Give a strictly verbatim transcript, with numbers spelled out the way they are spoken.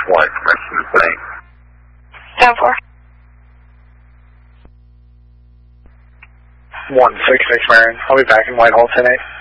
flight information to say. ten four. one six six Marion. I'll be back in Whitehall ten eight.